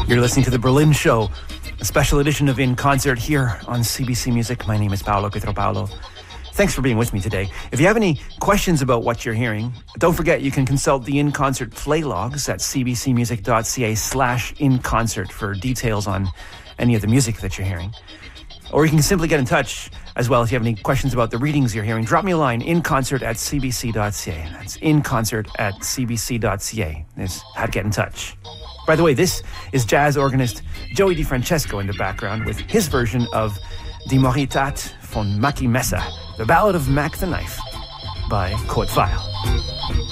You're listening to The Berlin Show, a special edition of In Concert here on CBC Music. My name is Paolo Pietropaulo. Thanks for being with me today. If you have any questions about what you're hearing, don't forget you can consult the In Concert play logs at cbcmusic.ca/in concert for details on any of the music that you're hearing. Or you can simply get in touch as well if you have any questions about the readings you're hearing. Drop me a line, inconcert@cbc.ca. That's inconcert@cbc.ca. That's how to get in touch. By the way, this is jazz organist Joey DiFrancesco in the background with his version of Die Moritat von Mackie Messer, the Ballad of Mac the Knife by Kurt Weill.